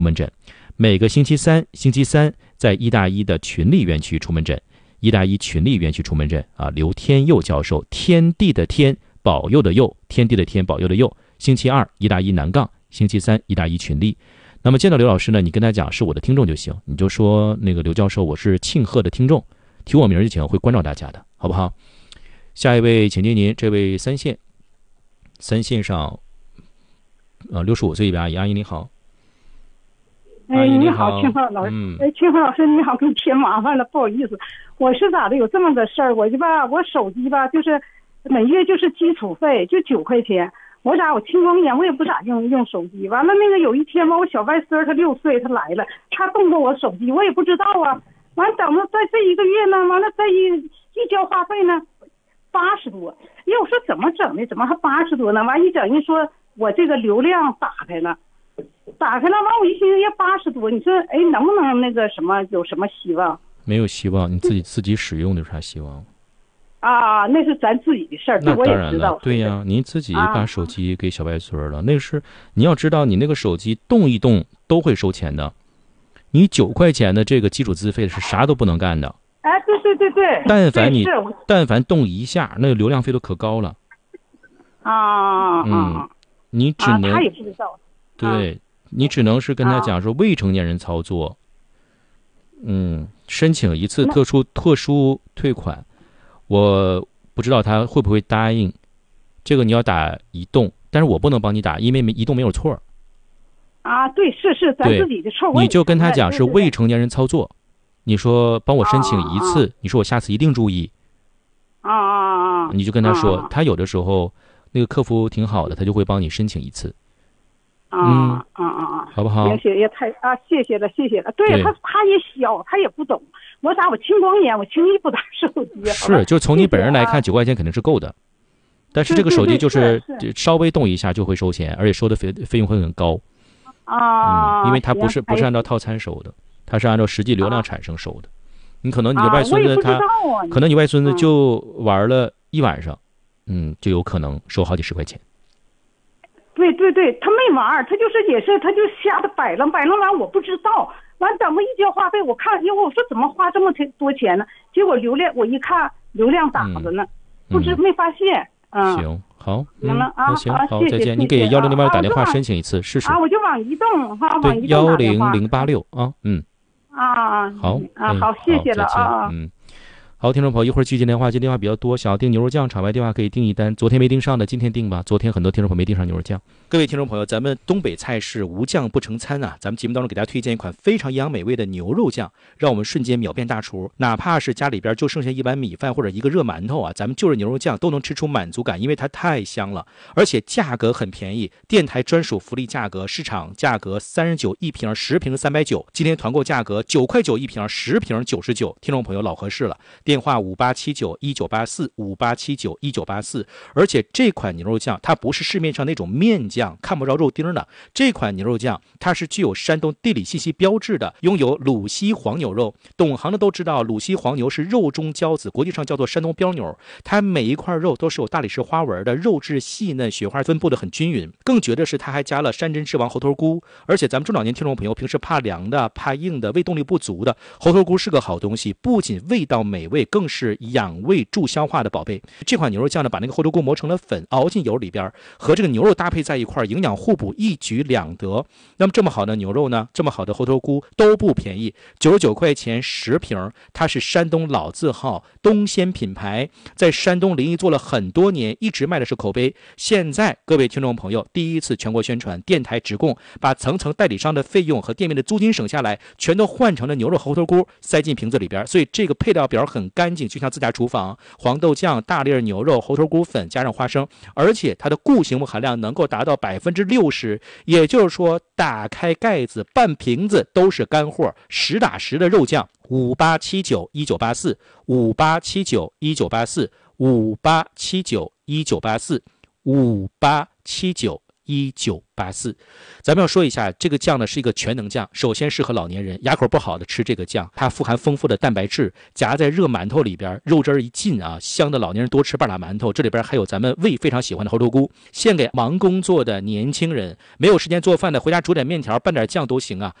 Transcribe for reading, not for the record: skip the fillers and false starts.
门诊，每个星期三在医大一的群力院区出门诊，医大一群力院区出门诊啊，刘天佑教授，天地的天，保佑的佑，天地的天，保佑的佑。星期二医大一南杠，星期三医大一群力。那么见到刘老师呢，你跟他讲是我的听众就行，你就说那个刘教授，我是庆贺的听众，提我名就行，会关照大家的，好不好？下一位，请接您，这位三线上，65岁一位阿姨，阿姨你好。 哎，你好，清华老师。清华老师你好，给你添麻烦了，不好意思。我是咋的？有这么个事儿，我手机吧，就是每月就是基础费，就9块钱。我青光眼，我也不咋用手机。完了那个有一天吧，我小外孙他6岁，他来了，他动过我手机，我也不知道啊。完了等着在这一个月呢，完了再一交话费呢，80多。哎，我说怎么整的？怎么还80多呢？完一整一说，我这个流量打开了，完我一寻思，要80多，你说哎，能不能那个什么，有什么希望？ 没有希望，你自己使用的有啥希望？ 啊，那是咱自己的事儿， 那我也知道。 对呀，您自己把手机给小外孙了，那是你要知道，你那个手机动一动都会收钱的。你9块钱的这个基础资费是啥都不能干的。 哎，对。 但凡动一下，那个流量费都可高了。你只能他也不知道。 对，你只能是跟他讲说未成年人操作。申请一次特殊退款。我不知道他会不会答应，这个你要打移动，但是我不能帮你打，因为移动没有错。 对，是咱自己的错。 你就跟他讲是未成年人操作，你说帮我申请一次，你说我下次一定注意。你就跟他说，他有的时候那个客服挺好的，他就会帮你申请一次。好不好？ 行，也谢谢了。对他也小，他也不懂。我青光眼，我轻易不打手机。 是，就从你本人来看，9块钱肯定是够的。但是这个手机就是稍微动一下就会收钱，而且收的费用会很高。因为它不是按照套餐收的，它是按照实际流量产生收的。你可能你的外孙子可能你外孙子就玩了一晚上，就有可能收好几十块钱。 对，他没玩，他就瞎的摆弄完，我不知道。完等我一交话费，我看，我说怎么花这么多钱呢？结果我一看流量打着呢，没发现。 行，好， 行了啊， 行，好，再见。你给1008打电话申请一次试试。 我就往移动哈， 对10086啊，好， 好，谢谢了啊。 好，听众朋友，一会儿接电话比较多，想要订牛肉酱，场外电话可以订一单。昨天没订上的，今天订吧。昨天很多听众朋友没订上牛肉酱。各位听众朋友，咱们东北菜式无酱不成餐啊！咱们节目当中给大家推荐一款非常营养美味的牛肉酱，让我们瞬间秒变大厨。哪怕是家里边就剩下一碗米饭或者一个热馒头啊，咱们就着牛肉酱都能吃出满足感，因为它太香了，而且价格很便宜。电台专属福利价格，市场价格39一瓶，10瓶390，今天团购价格9块9一瓶，10瓶99。听众朋友老合适了。电话58791984，58791984。而且这款牛肉酱它不是市面上那种面酱，看不着肉丁的。这款牛肉酱它是具有山东地理信息标志的，拥有鲁西黄牛肉。懂行的都知道，鲁西黄牛是肉中骄子，国际上叫做山东标牛。它每一块肉都是有大理石花纹的，肉质细嫩，雪花分布的很均匀。更绝的是，它还加了山珍之王猴头菇。而且咱们中老年听众朋友平时怕凉的、怕硬的、胃动力不足的，猴头菇是个好东西，不仅味道美味，更是养胃助消化的宝贝。这款牛肉酱呢，把那个猴头菇磨成了粉，熬进油里边，和这个牛肉搭配在一块，营养互补，一举两得。那么这么好的牛肉呢，这么好的猴头菇都不便宜，99块钱10瓶。它是山东老字号东鲜品牌，在山东临沂做了很多年，一直卖的是口碑。现在各位听众朋友第一次全国宣传，电台直供，把层层代理商的费用和店面的租金省下来，全都换成了牛肉猴头菇，塞进瓶子里边。所以这个配料表很干净，就像自家厨房。黄豆酱、大粒牛肉、猴头菇粉加上花生，而且它的固形物含量能够达到60%，也就是说打开盖子半瓶子都是干货，实打实的肉酱。58791984 58791984 58791984 58791984 1984。咱们要说一下，这个酱呢是一个全能酱，首先适合老年人，牙口不好的吃这个酱，它富含丰富的蛋白质，夹在热馒头里边，肉汁一进啊，香的老年人多吃半拉馒头。这里边还有咱们胃非常喜欢的猴头菇，献给忙工作的年轻人，没有时间做饭的，回家煮点面条拌点酱都行啊。